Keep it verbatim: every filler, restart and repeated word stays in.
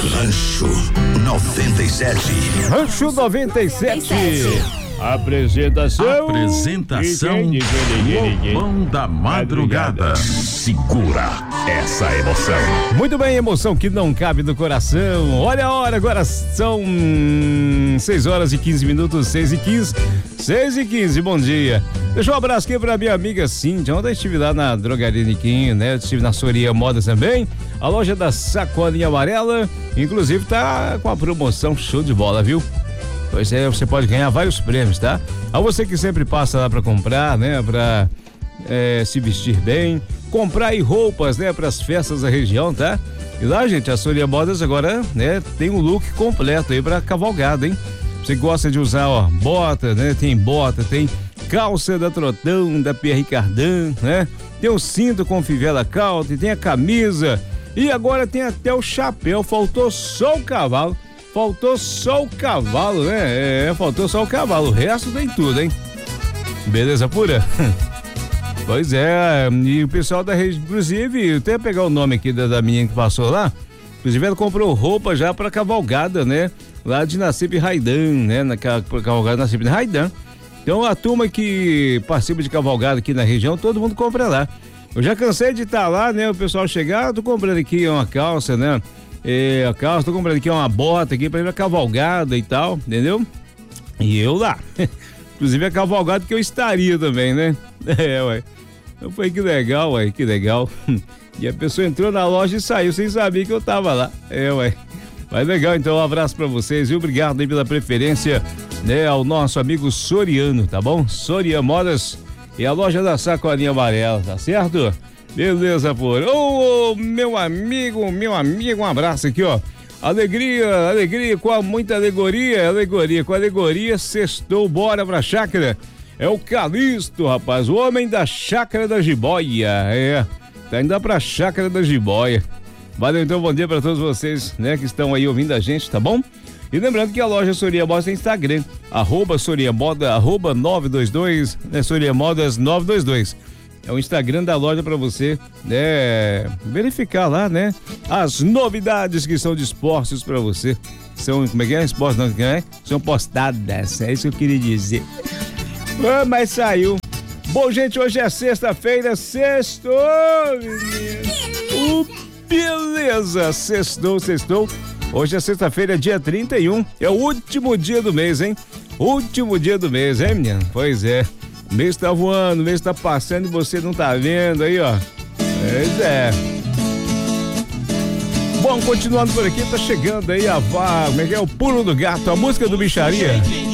Rancho noventa e sete. Rancho noventa e sete. Apresentação. Apresentação. Lobão da Madrugada. Segura essa emoção. Muito bem, emoção que não cabe no coração. Olha a hora, agora são seis horas e quinze minutos, seis e quinze. seis e quinze, bom dia. Deixa um abraço aqui pra minha amiga Cíntia. Ontem estive lá na Drogaria Niquinho, né? Estive na Soria Modas também. A loja da Sacolinha Amarela, inclusive tá com a promoção show de bola, viu? Pois é, você pode ganhar vários prêmios, tá? A você que sempre passa lá pra comprar, né? Pra é, se vestir bem, comprar aí roupas, né? Pras festas da região, tá? E lá, gente, a Soria Modas agora, né? Tem um look completo aí pra cavalgada, hein? Você gosta de usar, ó, bota, né? Tem bota, tem calça da Trotão, da Pierre Cardin, né? Tem o cinto com fivela calta, tem a camisa e agora tem até o chapéu. Faltou só o cavalo. Faltou só o cavalo, né? É, faltou só o cavalo. O resto tem tudo, hein? Beleza pura? Pois é, e o pessoal da região, inclusive, até pegar o nome aqui da, da menina que passou lá, inclusive ela comprou roupa já pra cavalgada, né? Lá de Nassib Raidan, né? Na cavalgada Nassib Raidan. Então a turma que participa de cavalgada aqui na região, todo mundo compra lá. Eu já cansei de estar lá, né? O pessoal chegar, tô comprando aqui uma calça, né? É, a calça, tô comprando aqui uma bota aqui pra ir pra cavalgada e tal, entendeu? E eu lá. Inclusive a cavalgada que eu estaria também, né? É, ué. Eu falei, que legal, ué, que legal. E a pessoa entrou na loja e saiu sem saber que eu tava lá. É, ué. Mas legal, então um abraço pra vocês e obrigado aí pela preferência, né, ao nosso amigo Soriano, tá bom? Soria Modas e a loja da Sacolinha Amarela, tá certo? Beleza, por. Ô, oh, meu amigo, meu amigo, um abraço aqui, ó. Alegria, alegria, com a muita alegoria, alegoria, com alegoria, sextou, bora pra chácara. É o Calixto, rapaz, o homem da chácara da Jiboia, é, tá indo pra chácara da Jiboia. Valeu, então, bom dia pra todos vocês, né, que estão aí ouvindo a gente, tá bom? E lembrando que a loja Soria Modas tem Instagram, arroba Soria Moda, arroba nove dois dois, né, Soria Modas nove dois dois. É o Instagram da loja para você, né, verificar lá, né, as novidades que são dispostas para você. São, como é que é? Expostas, não, que é? São postadas, é isso que eu queria dizer. Ah, mas saiu. Bom, gente, hoje é sexta-feira, sextou, menino. Uh, beleza, sextou, sextou. Hoje é sexta-feira, dia trinta e um, é o último dia do mês, hein? Último dia do mês, hein, menino? Pois é. O mês tá voando, o mês tá passando e você não tá vendo aí, ó. Pois é. Bom, continuando por aqui, tá chegando aí a vá, como é que é? O Pulo do Gato, a música do Bicharia.